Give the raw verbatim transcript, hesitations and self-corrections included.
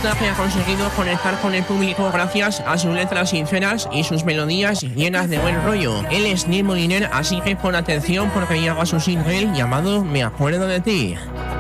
artista que ha conseguido conectar con el público gracias a sus letras sinceras y sus melodías llenas de buen rollo. Él es Neil Moliner, así que pon atención porque llega su single llamado Me acuerdo de ti.